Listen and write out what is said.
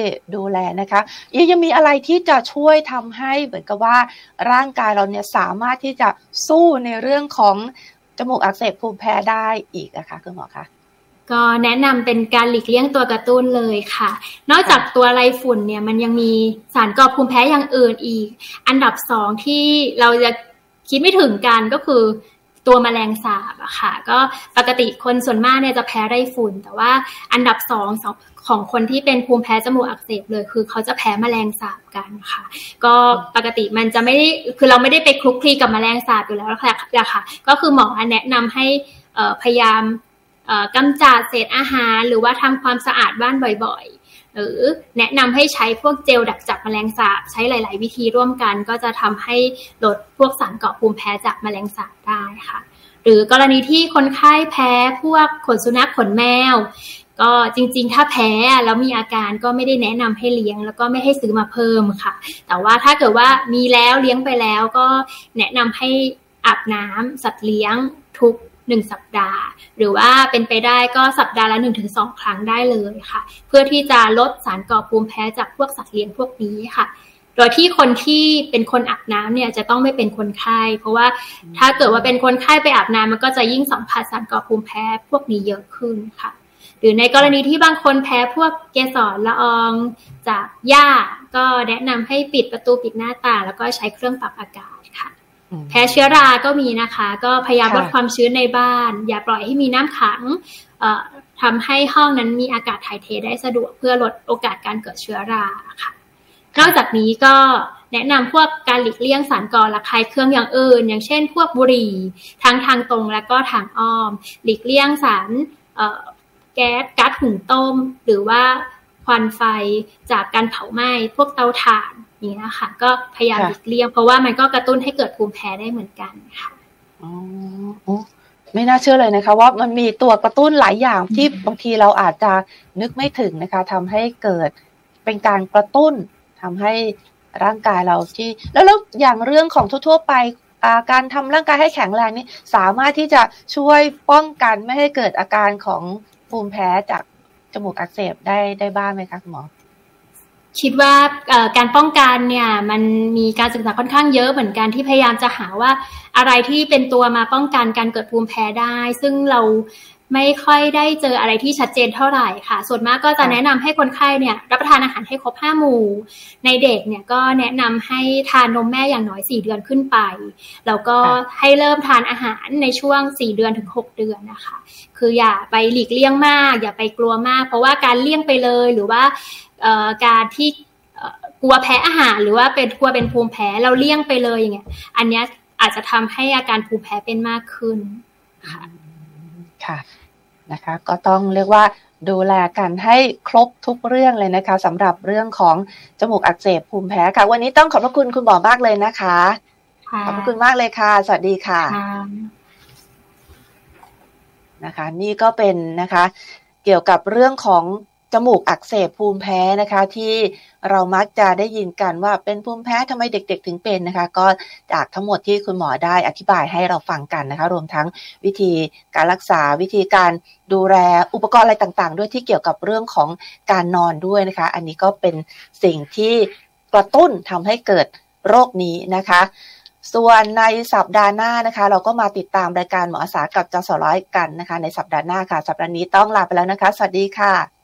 ดูแลนะคะยังมีอะไรที่จะช่วยทำให้เหมือนกับว่าร่างกายเราเนี่ยสามารถที่จะสู้ในเรื่องของจมูกอักเสบภูมิแพ้ได้อีกนะคะคุณหมอคะก็แนะนำเป็นการหลีกเลี่ยงตัวกระตุ้นเลยค่ะนอกจากตัวไรฝุ่นเนี่ยมันยังมีสารก่อภูมิแพ้อย่างอื่นอีกอันดับ2ที่เราจะคิดไม่ถึงกันก็คือตัวแมลงสาบอะค่ะก็ปกติคนส่วนมากเนี่ยจะแพ้ไรฝุ่นแต่ว่าอันดับ2ของคนที่เป็นภูมิแพ้จมูกอักเสบเลยคือเขาจะแพ้แมลงสาบกันค่ะก็ปกติมันจะไม่ได้คือเราไม่ได้ไปคลุกคลีกับแมลงสาบอยู่แล้วค่ะก็คือหมอแนะนำให้พยายามกำจัดเศษอาหารหรือว่าทำความสะอาดบ้านบ่อยๆหรือแนะนำให้ใช้พวกเจลดักจับแมลงสาบใช้หลายๆวิธีร่วมกันก็จะทำให้ลดพวกสารก่อภูมิแพ้จากแมลงสาบได้ค่ะหรือกรณีที่คนไข้แพ้พวกขนสุนัขขนแมวก็จริงๆถ้าแพ้แล้วมีอาการก็ไม่ได้แนะนำให้เลี้ยงแล้วก็ไม่ให้ซื้อมาเพิ่มค่ะแต่ว่าถ้าเกิดว่ามีแล้วเลี้ยงไปแล้วก็แนะนำให้อาบน้ำสัตว์เลี้ยงทุก1 สัปดาห์หรือว่าเป็นไปได้ก็สัปดาห์ละ 1-2 ครั้งได้เลยค่ะเพื่อที่จะลดสารก่อภูมิแพ้จากพวกสัตว์เลี้ยงพวกนี้ค่ะโดยที่คนที่เป็นคนอาบน้ำเนี่ยจะต้องไม่เป็นคนไข้เพราะว่าถ้าเกิดว่าเป็นคนไข้ไปอาบน้ำมันก็จะยิ่งสัมผัสสารก่อภูมิแพ้พวกนี้เยอะขึ้นค่ะหรือในกรณีที่บางคนแพ้พวกเกสรละอองจากหญ้าก็แนะนำให้ปิดประตูปิดหน้าต่างแล้วก็ใช้เครื่องปรับอากาศค่ะแพ้เชื้อราก็มีนะคะก็พยายามลดความชื้นในบ้านอย่าปล่อยให้มีน้ำขังทำให้ห้องนั้นมีอากาศถ่ายเทได้สะดวกเพื่อลดโอกาสการเกิดเชื้อราค่ะนอกจากนี้ก็แนะนำพวกการหลีกเลี่ยงสารก่อระคายเคืองอย่างอื่นอย่างเช่นพวกบุหรี่ทั้งทางตรงและก็ทางอ้อมหลีกเลี่ยงสารก๊าซหุงต้มหรือว่าควันไฟจากการเผาไหม้พวกเตาถ่านนี่นะคะก็พยายามหลีกเลี่ยงเพราะว่ามันก็กระตุ้นให้เกิดภูมิแพ้ได้เหมือนกันค่ะอ๋อไม่น่าเชื่อเลยนะคะว่ามันมีตัวกระตุ้นหลายอย่างที่บางทีเราอาจจะนึกไม่ถึงนะคะทำให้เกิดเป็นการกระตุ้นทำให้ร่างกายเราที่แล้วอย่างเรื่องของทั่วๆไปการทำร่างกายให้แข็งแรงนี่สามารถที่จะช่วยป้องกันไม่ให้เกิดอาการของภูมิแพ้จากจมูกอักเสบได้บ้างไหมคะคุณหมอคิดว่าการป้องกันเนี่ยมันมีการศึกษาค่อนข้างเยอะเหมือนกันที่พยายามจะหาว่าอะไรที่เป็นตัวมาป้องกันการเกิดภูมิแพ้ได้ซึ่งเราไม่ค่อยได้เจออะไรที่ชัดเจนเท่าไหร่ค่ะส่วนมากก็จะแนะนำให้คนไข้เนี่ยรับประทานอาหารให้ครบ5 หมู่ในเด็กเนี่ยก็แนะนำให้ทานนมแม่อย่างน้อย4 เดือนขึ้นไปแล้วก็ให้เริ่มทานอาหารในช่วง4 เดือนถึง6 เดือนนะคะคืออย่าไปหลีกเลี่ยงมากอย่าไปกลัวมากเพราะว่าการเลี่ยงไปเลยหรือว่าการที่กลัวแพ้อาหารหรือว่าเป็นกลัวเป็นภูมิแพ้เราเลี่ยงไปเลยอย่างเงี้ยอันนี้อาจจะทำให้อาการภูมิแพ้เป็นมากขึ้นค่ะนะคะก็ต้องเรียกว่าดูแลกันให้ครบทุกเรื่องเลยนะคะสำหรับเรื่องของจมูกอักเสบภูมิแพ้ค่ะวันนี้ต้องขอบพระคุณคุณหมอมากเลยนะคะขอบพระคุณมากเลยค่ะสวัสดีค่ะนะคะนี่ก็เป็นนะคะเกี่ยวกับเรื่องของจมูกอักเสบภูมิแพ้นะคะที่เรามักจะได้ยินกันว่าเป็นภูมิแพ้ทำไมเด็กๆถึงเป็นนะคะก็จากทั้งหมดที่คุณหมอได้อธิบายให้เราฟังกันนะคะรวมทั้งวิธีการรักษาวิธีการดูแลอุปกรณ์อะไรต่างๆด้วยที่เกี่ยวกับเรื่องของการนอนด้วยนะคะอันนี้ก็เป็นสิ่งที่กระตุ้นทำให้เกิดโรคนี้นะคะส่วนในสัปดาห์หน้านะคะเราก็มาติดตามรายการหมออาสากับจสร้อยกันนะคะในสัปดาห์หน้าค่ะสัปดาห์นี้ต้องลาไปแล้วนะคะสวัสดีค่ะ